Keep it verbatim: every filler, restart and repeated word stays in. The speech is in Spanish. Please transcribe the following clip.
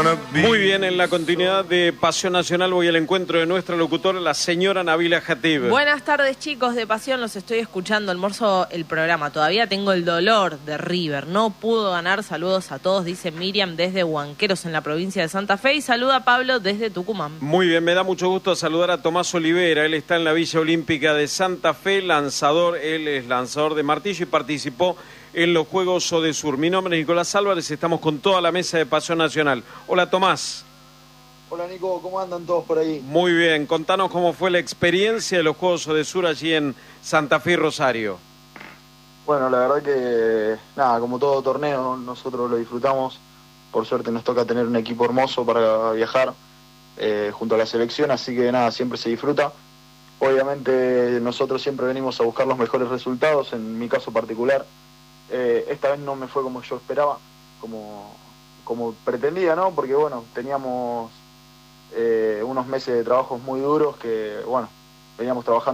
Muy bien, en la continuidad de Pasión Nacional voy al encuentro de nuestra locutora, la señora Nabila Jatib. Buenas tardes, chicos de Pasión, los estoy escuchando, almuerzo el programa. Todavía tengo el dolor de River, no pudo ganar. Saludos a todos, dice Miriam desde Huanqueros en la provincia de Santa Fe, y saluda a Pablo desde Tucumán. Muy bien, me da mucho gusto saludar a Tomás Olivera. Él está en la Villa Olímpica de Santa Fe, lanzador, él es lanzador de martillo y participó en los Juegos Odesur. Mi nombre es Nicolás Álvarez, estamos con toda la mesa de Pasión Nacional. Hola, Tomás. Hola, Nico, ¿cómo andan todos por ahí? Muy bien, contanos cómo fue la experiencia de los Juegos Odesur allí en Santa Fe y Rosario. Bueno, la verdad que, nada, como todo torneo, nosotros lo disfrutamos. Por suerte nos toca tener un equipo hermoso para viajar eh, junto a la selección, así que nada, siempre se disfruta. Obviamente nosotros siempre venimos a buscar los mejores resultados, en mi caso particular. Eh, esta vez no me fue como yo esperaba, como, como pretendía, ¿no? Porque, bueno, teníamos eh, unos meses de trabajos muy duros que, bueno, veníamos trabajando